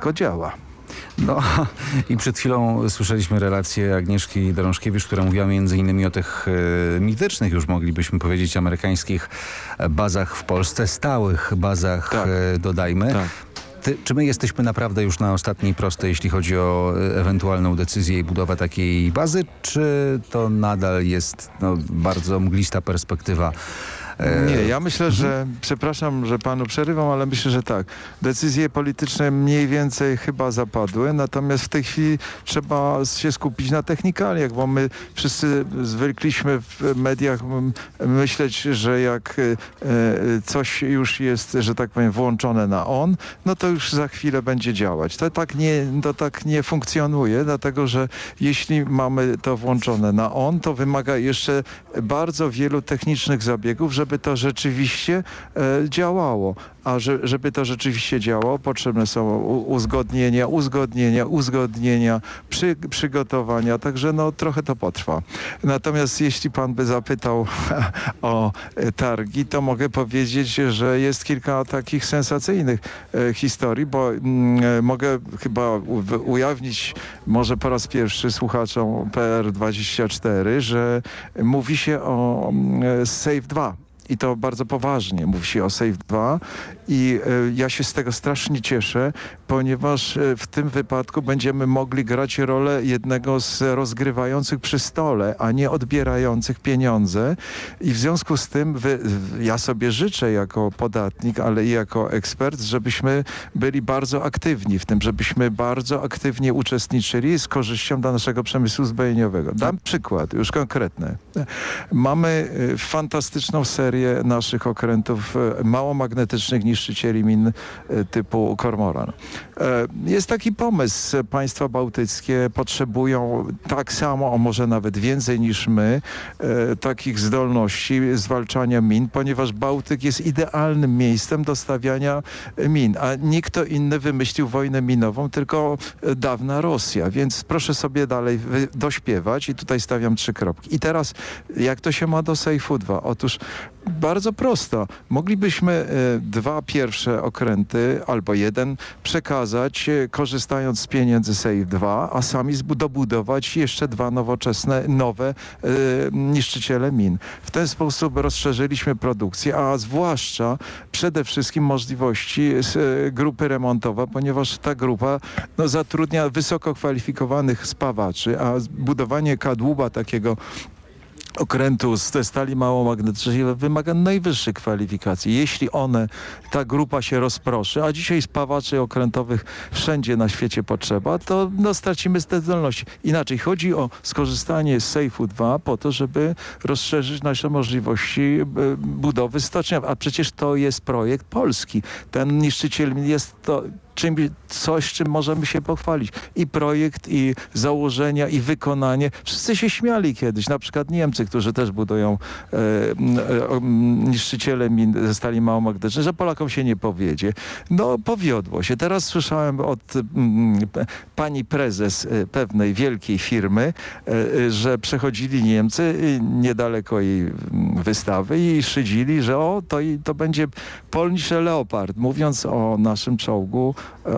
wszystko działa. No i przed chwilą słyszeliśmy relację Agnieszki Dążkiewicz, która mówiła m.in. o tych mitycznych, już moglibyśmy powiedzieć, amerykańskich bazach w Polsce, stałych bazach, Tak. Dodajmy. Tak. Czy my jesteśmy naprawdę już na ostatniej prostej, jeśli chodzi o ewentualną decyzję i budowę takiej bazy, czy to nadal jest bardzo mglista perspektywa? Nie, ja myślę, że, przepraszam, że panu przerywam, ale myślę, że tak. Decyzje polityczne mniej więcej chyba zapadły, natomiast w tej chwili trzeba się skupić na technikaliach, bo my wszyscy zwykliśmy w mediach myśleć, że jak coś już jest, że tak powiem, włączone na on, no to już za chwilę będzie działać. To tak nie funkcjonuje, dlatego że jeśli mamy to włączone na on, to wymaga jeszcze bardzo wielu technicznych zabiegów, żeby to rzeczywiście działało. A żeby to rzeczywiście działało, potrzebne są uzgodnienia, przygotowania, także trochę to potrwa. Natomiast jeśli pan by zapytał o targi, to mogę powiedzieć, że jest kilka takich sensacyjnych historii, bo mogę chyba ujawnić może po raz pierwszy słuchaczom PR24, że mówi się o Safe 2. I to bardzo poważnie. Mówi się o Safe 2 i ja się z tego strasznie cieszę, ponieważ w tym wypadku będziemy mogli grać rolę jednego z rozgrywających przy stole, a nie odbierających pieniądze. I w związku z tym ja sobie życzę jako podatnik, ale i jako ekspert, żebyśmy byli bardzo aktywni w tym, żebyśmy bardzo aktywnie uczestniczyli z korzyścią dla naszego przemysłu zbrojeniowego. Dam przykład, już konkretny. Mamy fantastyczną serię naszych okrętów małomagnetycznych niszczycieli min typu Kormoran. Jest taki pomysł, państwa bałtyckie potrzebują tak samo, a może nawet więcej niż my, takich zdolności zwalczania min, ponieważ Bałtyk jest idealnym miejscem do stawiania min, a nikt to inny wymyślił wojnę minową, tylko dawna Rosja, więc proszę sobie dalej dośpiewać i tutaj stawiam 3 kropki. I teraz, jak to się ma do Sejfu 2? Otóż bardzo prosto. Moglibyśmy 2 pierwsze okręty albo 1 przekazać, korzystając z pieniędzy Safe 2, a sami dobudować jeszcze 2 nowoczesne, nowe niszczyciele min. W ten sposób rozszerzyliśmy produkcję, a zwłaszcza przede wszystkim możliwości grupy remontowej, ponieważ ta grupa zatrudnia wysoko kwalifikowanych spawaczy, a budowanie kadłuba takiego okrętu ze stali małomagnetycznej wymaga najwyższych kwalifikacji. Jeśli ta grupa się rozproszy, a dzisiaj spawaczy okrętowych wszędzie na świecie potrzeba, to stracimy te zdolności. Inaczej chodzi o skorzystanie z Sejfu 2 po to, żeby rozszerzyć nasze możliwości budowy stoczni. A przecież to jest projekt polski. Ten niszczyciel jest to coś, czym możemy się pochwalić. I projekt, i założenia, i wykonanie. Wszyscy się śmiali kiedyś. Na przykład Niemcy, którzy też budują niszczyciele min ze stali małomagnetycznej, że Polakom się nie powiedzie. Powiodło się. Teraz słyszałem od pani prezes pewnej wielkiej firmy, że przechodzili Niemcy niedaleko jej wystawy i szydzili, że to będzie Polnische Leopard, mówiąc o naszym czołgu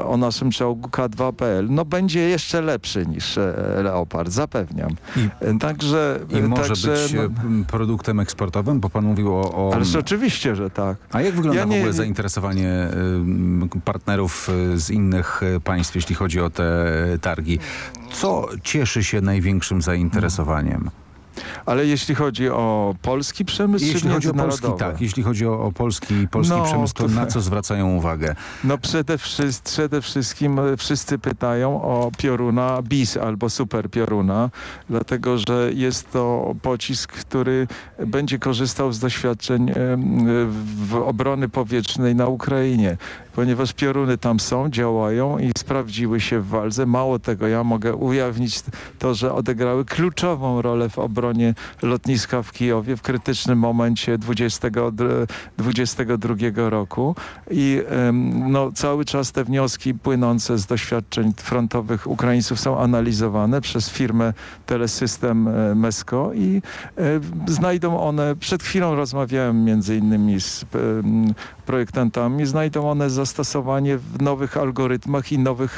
K2PL. Będzie jeszcze lepszy niż Leopard, zapewniam. I może być produktem eksportowym, bo pan mówił o... Ależ oczywiście, że tak. A jak wygląda w ogóle zainteresowanie partnerów z innych państw, jeśli chodzi o te targi? Co cieszy się największym zainteresowaniem? Ale jeśli chodzi o polski przemysł, jeśli chodzi o polski, tak. Jeśli chodzi o polski przemysł, to na co zwracają uwagę? Przede wszystkim wszyscy pytają o pioruna BIS albo super pioruna, dlatego że jest to pocisk, który będzie korzystał z doświadczeń w obrony powietrznej na Ukrainie, ponieważ pioruny tam są, działają i sprawdziły się w walce. Mało tego, ja mogę ujawnić to, że odegrały kluczową rolę w obronie lotniska w Kijowie w krytycznym momencie 22 roku i cały czas te wnioski płynące z doświadczeń frontowych Ukraińców są analizowane przez firmę Telesystem Mesko i znajdą one, przed chwilą rozmawiałem między innymi z projektantami, znajdą one zastosowanie w nowych algorytmach i nowych